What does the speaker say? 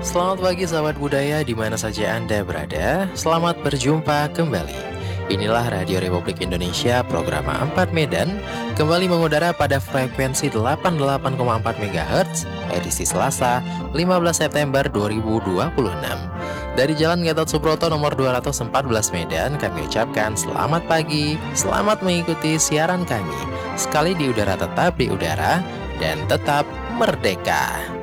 Selamat pagi sahabat budaya di mana saja Anda berada. Selamat berjumpa kembali. Inilah Radio Republik Indonesia program 4 Medan kembali mengudara pada frekuensi 88,4 MHz edisi Selasa 15 September 2026. Dari Jalan Gatot Subroto nomor 214 Medan kami ucapkan selamat pagi, selamat mengikuti siaran kami. Sekali di udara tetap di udara dan tetap merdeka.